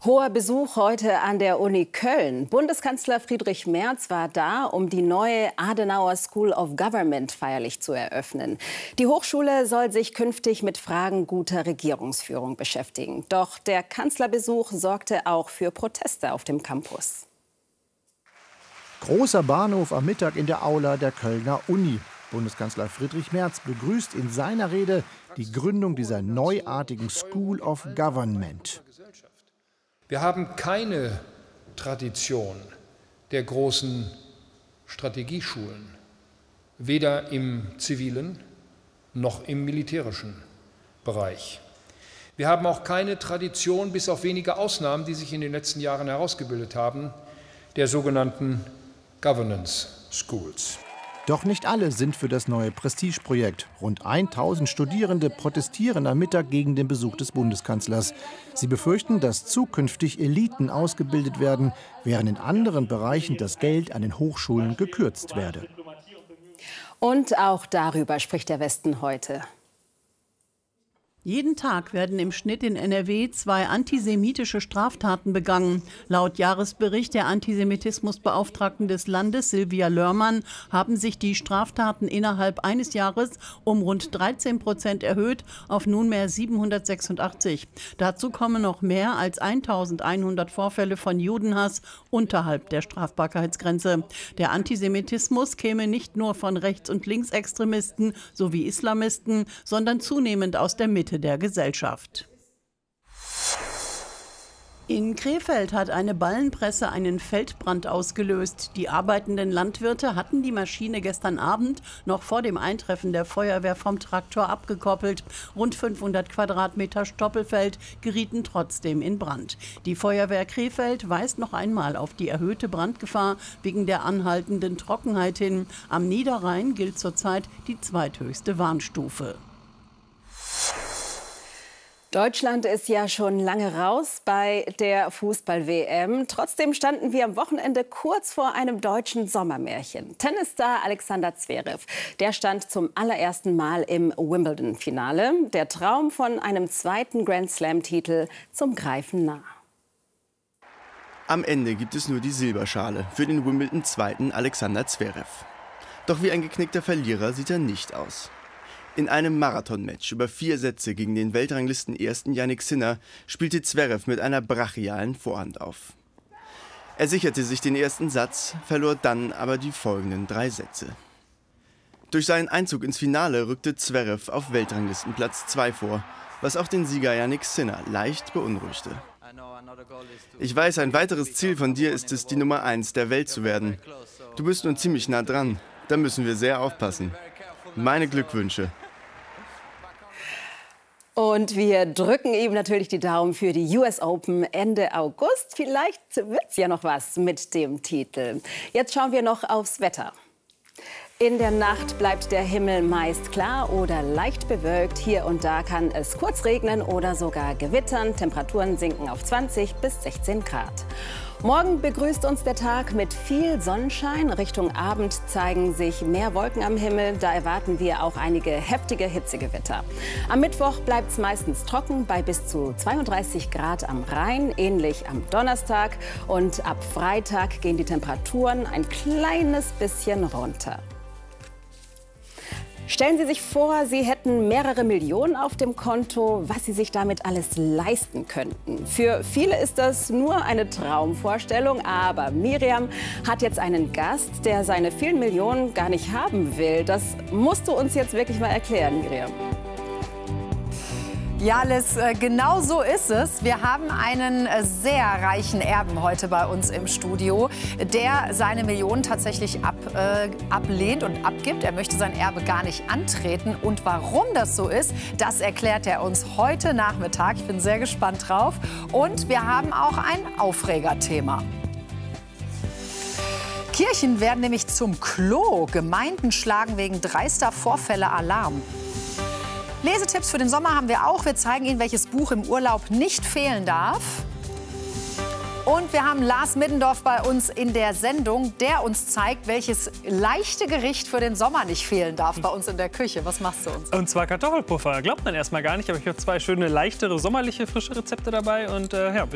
Hoher Besuch heute an der Uni Köln. Bundeskanzler Friedrich Merz war da, um die neue Adenauer School of Government feierlich zu eröffnen. Die Hochschule soll sich künftig mit Fragen guter Regierungsführung beschäftigen. Doch der Kanzlerbesuch sorgte auch für Proteste auf dem Campus. Großer Bahnhof am Mittag in der Aula der Kölner Uni. Bundeskanzler Friedrich Merz begrüßt in seiner Rede die Gründung dieser neuartigen School of Government. Wir haben keine Tradition der großen Strategieschulen, weder im zivilen noch im militärischen Bereich. Wir haben auch keine Tradition, bis auf wenige Ausnahmen, die sich in den letzten Jahren herausgebildet haben, der sogenannten Governance Schools. Doch nicht alle sind für das neue Prestigeprojekt. Rund 1000 Studierende protestieren am Mittag gegen den Besuch des Bundeskanzlers. Sie befürchten, dass zukünftig Eliten ausgebildet werden, während in anderen Bereichen das Geld an den Hochschulen gekürzt werde. Und auch darüber spricht der Westen heute. Jeden Tag werden im Schnitt in NRW 2 antisemitische Straftaten begangen. Laut Jahresbericht der Antisemitismusbeauftragten des Landes, Silvia Lörmann, haben sich die Straftaten innerhalb eines Jahres um rund 13% erhöht auf nunmehr 786. Dazu kommen noch mehr als 1100 Vorfälle von Judenhass unterhalb der Strafbarkeitsgrenze. Der Antisemitismus käme nicht nur von Rechts- und Linksextremisten sowie Islamisten, sondern zunehmend aus der Mitte der Gesellschaft. In Krefeld hat eine Ballenpresse einen Feldbrand ausgelöst. Die arbeitenden Landwirte hatten die Maschine gestern Abend noch vor dem Eintreffen der Feuerwehr vom Traktor abgekoppelt. Rund 500 Quadratmeter Stoppelfeld gerieten trotzdem in Brand. Die Feuerwehr Krefeld weist noch einmal auf die erhöhte Brandgefahr wegen der anhaltenden Trockenheit hin. Am Niederrhein gilt zurzeit die zweithöchste Warnstufe. Deutschland ist ja schon lange raus bei der Fußball-WM. Trotzdem standen wir am Wochenende kurz vor einem deutschen Sommermärchen. Tennisstar Alexander Zverev, der stand zum allerersten Mal im Wimbledon-Finale. Der Traum von einem zweiten Grand-Slam-Titel zum Greifen nah. Am Ende gibt es nur die Silberschale für den Wimbledon-Zweiten Alexander Zverev. Doch wie ein geknickter Verlierer sieht er nicht aus. In einem Marathonmatch über 4 Sätze gegen den Weltranglisten-Ersten Jannik Sinner spielte Zverev mit einer brachialen Vorhand auf. Er sicherte sich den ersten Satz, verlor dann aber die folgenden 3 Sätze. Durch seinen Einzug ins Finale rückte Zverev auf Weltranglistenplatz 2 vor, was auch den Sieger Jannik Sinner leicht beunruhigte. Ich weiß, ein weiteres Ziel von dir ist es, die Nummer 1 der Welt zu werden. Du bist nun ziemlich nah dran, da müssen wir sehr aufpassen. Meine Glückwünsche. Und wir drücken ihm natürlich die Daumen für die US Open Ende August. Vielleicht wird's ja noch was mit dem Titel. Jetzt schauen wir noch aufs Wetter. In der Nacht bleibt der Himmel meist klar oder leicht bewölkt. Hier und da kann es kurz regnen oder sogar gewittern. Temperaturen sinken auf 20 bis 16 Grad. Morgen begrüßt uns der Tag mit viel Sonnenschein. Richtung Abend zeigen sich mehr Wolken am Himmel. Da erwarten wir auch einige heftige Hitzegewitter. Am Mittwoch bleibt es meistens trocken bei bis zu 32 Grad am Rhein, ähnlich am Donnerstag. Und ab Freitag gehen die Temperaturen ein kleines bisschen runter. Stellen Sie sich vor, Sie hätten mehrere Millionen auf dem Konto, was Sie sich damit alles leisten könnten. Für viele ist das nur eine Traumvorstellung, aber Miriam hat jetzt einen Gast, der seine vielen Millionen gar nicht haben will. Das musst du uns jetzt wirklich mal erklären, Miriam. Ja, Liz, genau so ist es. Wir haben einen sehr reichen Erben heute bei uns im Studio, der seine Millionen tatsächlich ablehnt und abgibt. Er möchte sein Erbe gar nicht antreten. Und warum das so ist, das erklärt er uns heute Nachmittag. Ich bin sehr gespannt drauf. Und wir haben auch ein Aufregerthema. Kirchen werden nämlich zum Klo. Gemeinden schlagen wegen dreister Vorfälle Alarm. Lesetipps für den Sommer haben wir auch. Wir zeigen Ihnen, welches Buch im Urlaub nicht fehlen darf. Und wir haben Lars Middendorf bei uns in der Sendung, der uns zeigt, welches leichte Gericht für den Sommer nicht fehlen darf bei uns in der Küche. Was machst du uns? Und zwar Kartoffelpuffer. Glaubt man erstmal gar nicht, aber ich habe 2 schöne, leichtere, sommerliche, frische Rezepte dabei. Und ja,